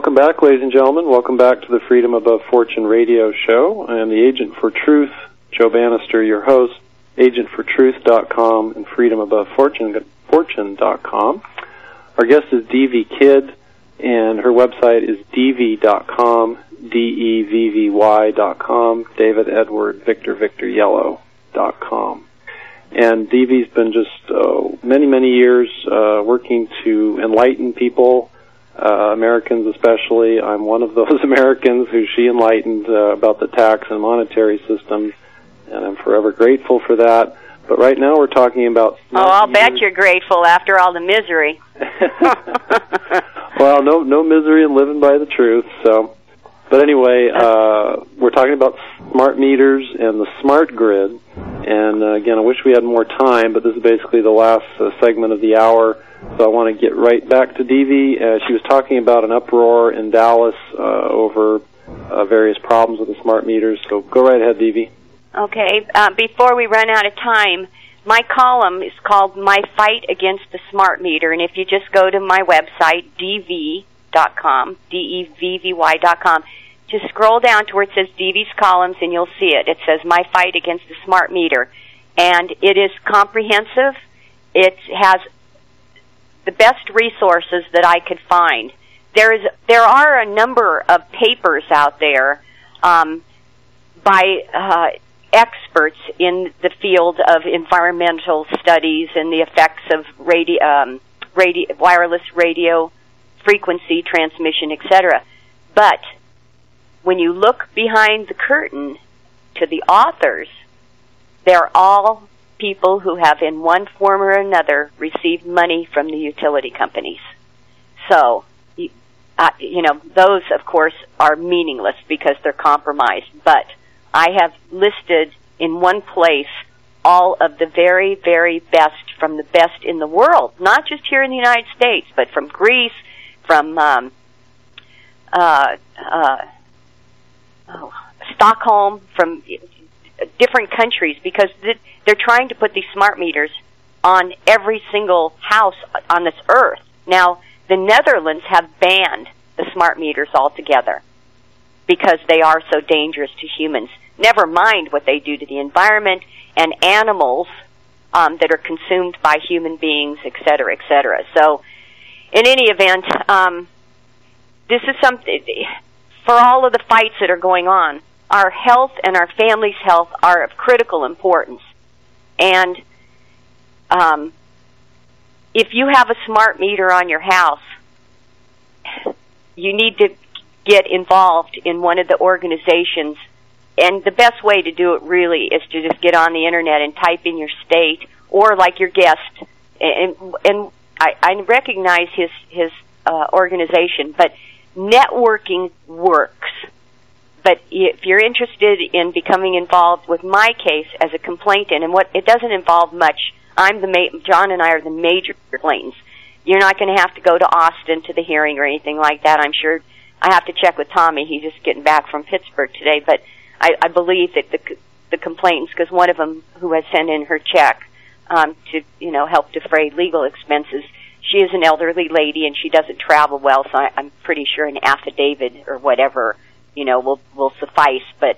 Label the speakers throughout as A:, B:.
A: Welcome back, ladies and gentlemen. Welcome back to the Freedom Above Fortune radio show. I am the Agent for Truth, Joe Bannister, your host, agentfortruth.com and freedomabovefortune.com. Our guest is Devvy Kidd, and her website is devvy.com, devvy.com, David Edward Victor Victor Yellow.com. And Devvy's been just many, many years working to enlighten people, Americans especially. I'm one of those Americans who she enlightened about the tax and monetary system, and I'm forever grateful for that. But right now we're talking about...
B: I'll bet you're grateful after all the misery.
A: Well, no misery in living by the truth, so... But anyway, we're talking about smart meters and the smart grid. And again, I wish we had more time, but this is basically the last segment of the hour. So I want to get right back to Devvy. She was talking about an uproar in Dallas over various problems with the smart meters. So go right ahead, Devvy.
B: Okay. Before we run out of time, my column is called My Fight Against the Smart Meter. And if you just go to my website, devvy.com, devvy.com, just scroll down to where it says Devvy's Columns, and you'll see it. It says My Fight Against the Smart Meter. And it is comprehensive. It has the best resources that I could find. There are a number of papers out there by experts in the field of environmental studies and the effects of wireless radio frequency transmission, etc. But when you look behind the curtain to the authors, they're all people who have in one form or another received money from the utility companies. So, those, of course, are meaningless because they're compromised. But I have listed in one place all of the very, very best from the best in the world, not just here in the United States, but from Greece, from Stockholm, from different countries, because they're trying to put these smart meters on every single house on this earth. Now, the Netherlands have banned the smart meters altogether because they are so dangerous to humans. Never mind what they do to the environment and animals that are consumed by human beings, et cetera, et cetera. So, in any event, this is something, for all of the fights that are going on, our health and our family's health are of critical importance. And if you have a smart meter on your house, you need to get involved in one of the organizations. And the best way to do it really is to just get on the internet and type in your state, or like your guest. And I recognize his organization, but networking works. But if you're interested in becoming involved with my case as a complainant, and what it doesn't involve much, John and I are the major complainants. You're not going to have to go to Austin to the hearing or anything like that. I'm sure I have to check with Tommy. He's just getting back from Pittsburgh today. But I believe that the complainants, because one of them who has sent in her check to help defray legal expenses, she is an elderly lady and she doesn't travel well, so I'm pretty sure an affidavit or whatever will suffice. But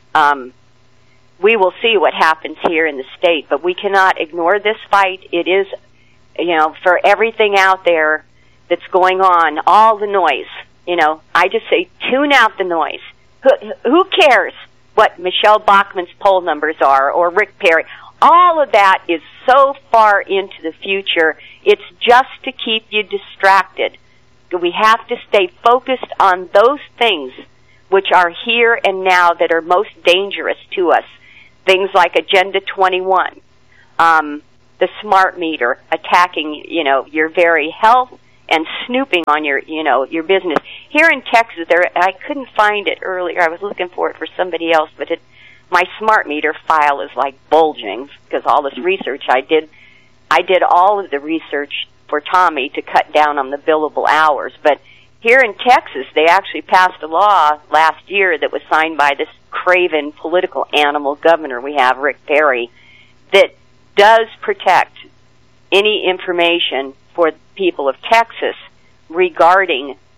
B: we will see what happens here in the state. But we cannot ignore this fight. It is, for everything out there that's going on, all the noise. I just say tune out the noise. Who cares what Michelle Bachmann's poll numbers are or Rick Perry? All of that is so far into the future. It's just to keep you distracted. We have to stay focused on those things which are here and now that are most dangerous to us. Things like Agenda 21, the smart meter attacking, your very health and snooping on your business. Here in Texas, I couldn't find it earlier. I was looking for it for somebody else, but my smart meter file is like bulging because all this research I did all of the research for Tommy to cut down on the billable hours. But here in Texas, they actually passed a law last year that was signed by this craven political animal governor we have, Rick Perry, that does protect any information for people of Texas regarding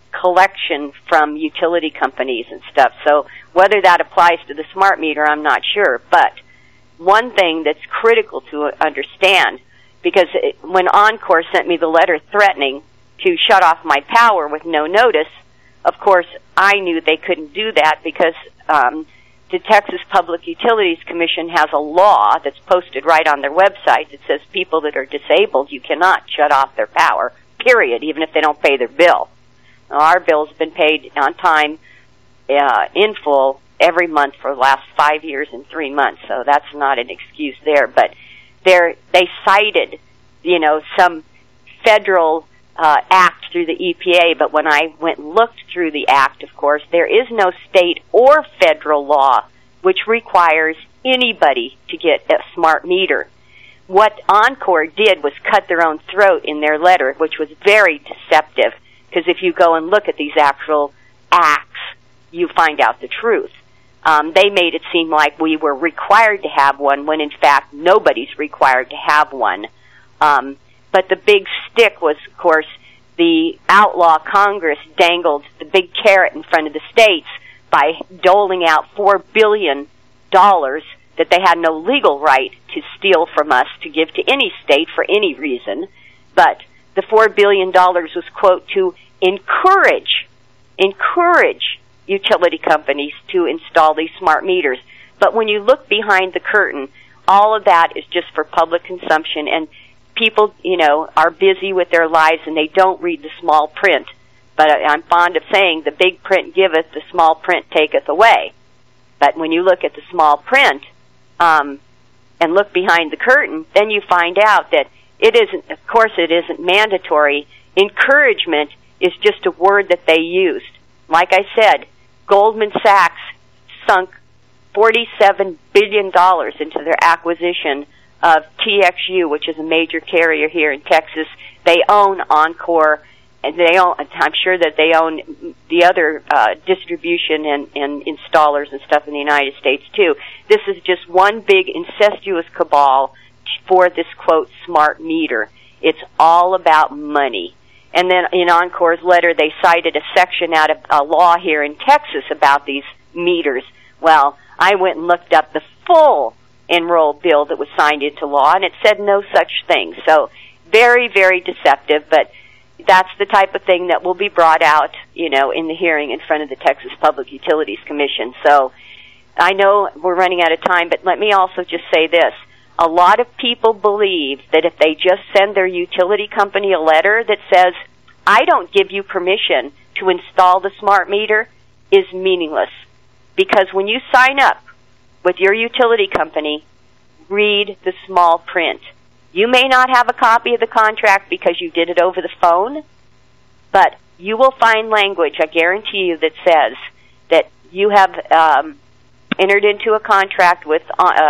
B: collection from utility companies and stuff. So whether that applies to the smart meter, I'm not sure. But one thing that's critical to understand, because when Oncor sent me the letter threatening to shut off my power with no notice, of course, I knew they couldn't do that because the Texas Public Utilities Commission has a law that's posted right on their website that says people that are disabled, you cannot shut off their power, period, even if they don't pay their bill. Now, our bill's been paid on time in full every month for the last 5 years and 3 months, so that's not an excuse there. But they cited, some federal act through the EPA, but when I went and looked through the act, of course, there is no state or federal law which requires anybody to get a smart meter. What Oncor did was cut their own throat in their letter, which was very deceptive, because if you go and look at these actual acts, you find out the truth. They made it seem like we were required to have one, when in fact nobody's required to have one. But the big stick was, of course, the outlaw Congress dangled the big carrot in front of the states by doling out $4 billion that they had no legal right to steal from us to give to any state for any reason. But the $4 billion was, quote, to encourage utility companies to install these smart meters. But when you look behind the curtain, all of that is just for public consumption, and people, are busy with their lives and they don't read the small print. But I'm fond of saying, the big print giveth, the small print taketh away. But when you look at the small print and look behind the curtain, then you find out that it isn't mandatory. Encouragement is just a word that they used. Like I said, Goldman Sachs sunk $47 billion into their acquisition of TXU, which is a major carrier here in Texas. They own Oncor, and I'm sure that they own the other distribution and installers and stuff in the United States too. This is just one big incestuous cabal for this, quote, smart meter. It's all about money. And then in Oncor's letter, they cited a section out of a law here in Texas about these meters. Well, I went and looked up the full enroll bill that was signed into law, and it said no such thing. So very, very deceptive, but that's the type of thing that will be brought out, in the hearing in front of the Texas Public Utilities Commission. So I know we're running out of time, but let me also just say this. A lot of people believe that if they just send their utility company a letter that says, I don't give you permission to install the smart meter, is meaningless. Because when you sign up with your utility company, read the small print. You may not have a copy of the contract because you did it over the phone, but you will find language, I guarantee you, that says that you have entered into a contract with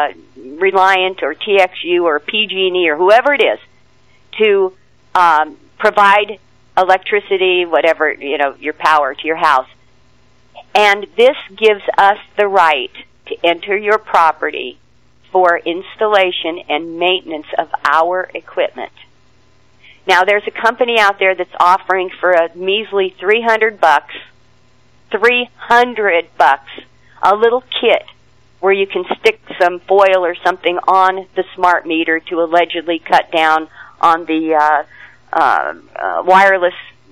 B: Reliant or TXU or PG&E or whoever it is to provide electricity, whatever, your power to your house. And this gives us the right to enter your property for installation and maintenance of our equipment. Now, there's a company out there that's offering for a measly $300, a little kit where you can stick some foil or something on the smart meter to allegedly cut down on the wireless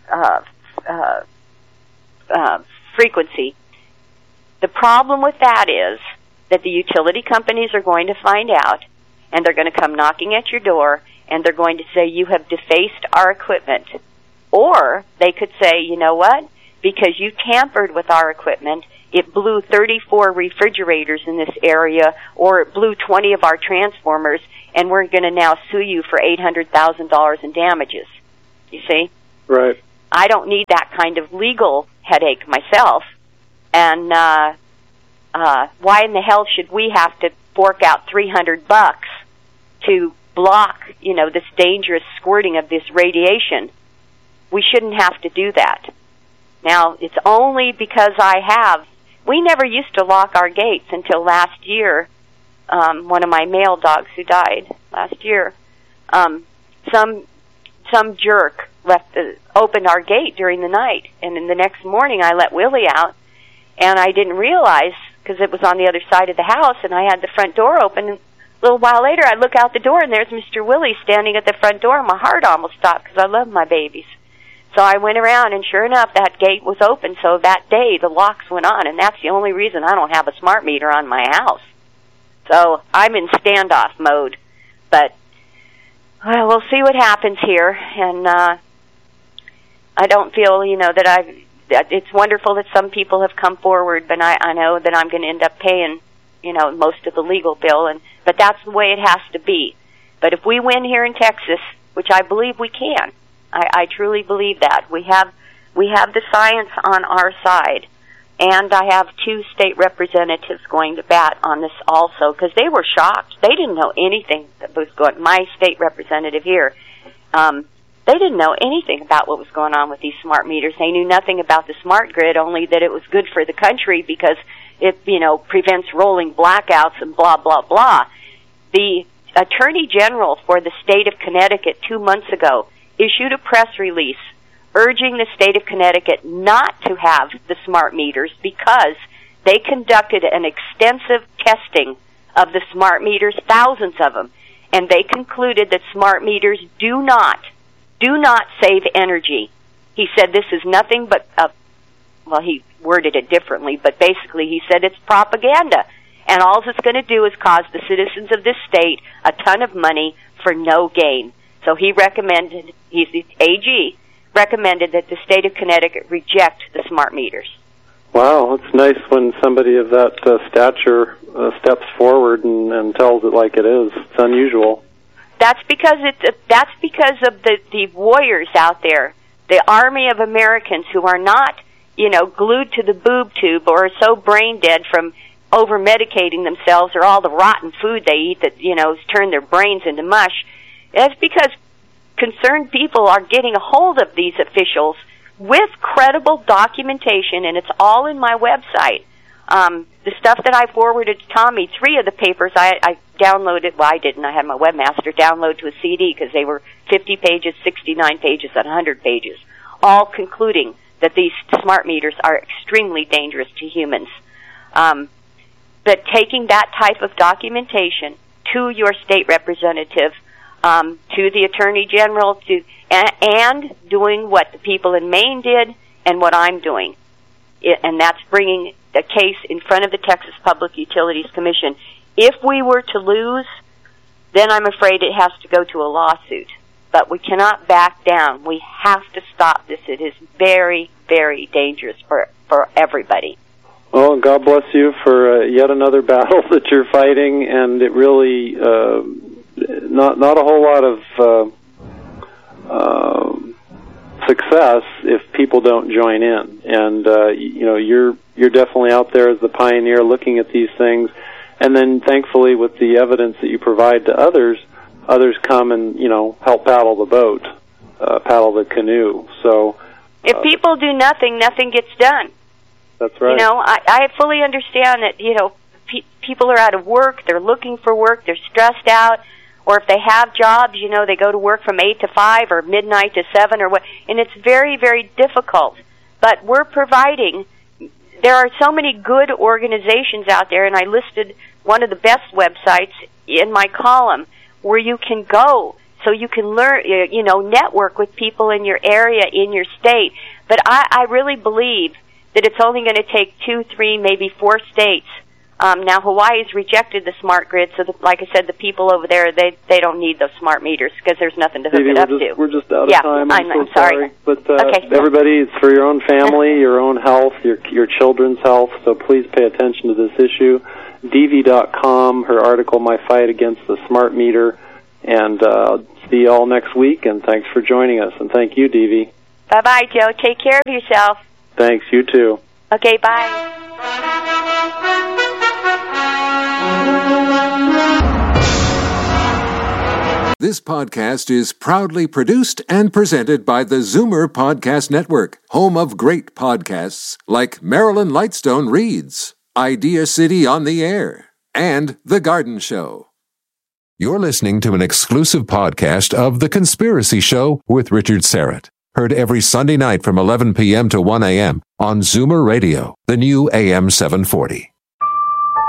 B: frequency. The problem with that is that the utility companies are going to find out, and they're going to come knocking at your door, and they're going to say, you have defaced our equipment. Or they could say, you know what? Because you tampered with our equipment, it blew 34 refrigerators in this area, or it blew 20 of our transformers, and we're going to now sue you for $800,000 in damages. You see?
A: Right.
B: I don't need that kind of legal headache myself. And why in the hell should we have to fork out $300 to block, this dangerous squirting of this radiation? We shouldn't have to do that. Now, it's only because we never used to lock our gates until last year. One of my male dogs who died last year, some some jerk opened our gate during the night. And then the next morning I let Willie out, and I didn't realize, because it was on the other side of the house, and I had the front door open. And a little while later, I look out the door, and there's Mr. Willie standing at the front door. My heart almost stopped because I love my babies. So I went around, and sure enough, that gate was open. So that day, the locks went on, and that's the only reason I don't have a smart meter on my house. So I'm in standoff mode. But we'll see what happens here. And I don't feel, that it's wonderful that some people have come forward, but I know that I'm going to end up paying, most of the legal bill. But that's the way it has to be. But if we win here in Texas, which I believe we can, I truly believe that. We have the science on our side. And I have 2 state representatives going to bat on this also, because they were shocked. They didn't know anything that was going on. My state representative here, they didn't know anything about what was going on with these smart meters. They knew nothing about the smart grid, only that it was good for the country because it, prevents rolling blackouts and blah, blah, blah. The Attorney General for the state of Connecticut 2 months ago issued a press release urging the state of Connecticut not to have the smart meters because they conducted an extensive testing of the smart meters, thousands of them, and they concluded that smart meters do not save energy. He said this is nothing but, he worded it differently, but basically he said it's propaganda, and all it's going to do is cause the citizens of this state a ton of money for no gain. So he's the AG, recommended that the state of Connecticut reject the smart meters.
A: Wow, it's nice when somebody of that stature steps forward and tells it like it is. It's unusual.
B: That's because of the warriors out there, the army of Americans who are not, glued to the boob tube or are so brain dead from over-medicating themselves or all the rotten food they eat that, has turned their brains into mush. That's because concerned people are getting a hold of these officials with credible documentation, and it's all in my website. The stuff that I forwarded to Tommy, 3 of the papers I downloaded, I didn't, I had my webmaster download to a CD because they were 50 pages, 69 pages, and 100 pages, all concluding that these smart meters are extremely dangerous to humans. But taking that type of documentation to your state representative, to the Attorney General, and doing what the people in Maine did and what I'm doing. And that's bringing the case in front of the Texas Public Utilities Commission. If we were to lose, then I'm afraid it has to go to a lawsuit. But we cannot back down. We have to stop this. It is very, very dangerous for everybody.
A: Well, God bless you for yet another battle that you're fighting, and it really... not a whole lot of success if people don't join in. And you're definitely out there as the pioneer looking at these things, and then thankfully with the evidence that you provide to others come and help paddle the boat, paddle the canoe. So
B: if people do nothing, nothing gets done.
A: That's right.
B: I fully understand that people are out of work, they're looking for work, they're stressed out. Or if they have jobs, they go to work from 8 to 5 or midnight to 7 or what, and it's very, very difficult. But we're providing, there are so many good organizations out there, and I listed one of the best websites in my column where you can go so you can learn, network with people in your area, in your state. But I really believe that it's only going to take 2, 3, maybe 4 states. Now, Hawaii's rejected the smart grid, so like I said, the people over there, they don't need those smart meters because there's nothing to hook it up to.
A: We're just out of time. I'm so sorry. But
B: okay.
A: Everybody, it's for your own family, your own health, your children's health, so please pay attention to this issue. Devi.com, her article, My Fight Against the Smart Meter. And see you all next week, and thanks for joining us. And thank you, Devi.
B: Bye-bye, Joe. Take care of yourself.
A: Thanks. You too.
B: Okay, bye.
C: This podcast is proudly produced and presented by the Zoomer Podcast Network, home of great podcasts like Marilyn Lightstone Reads, Idea City on the Air, and The Garden Show. You're listening to an exclusive podcast of The Conspiracy Show with Richard Syrett. Heard every Sunday night from 11 p.m. to 1 a.m. on Zoomer Radio, the new AM 740.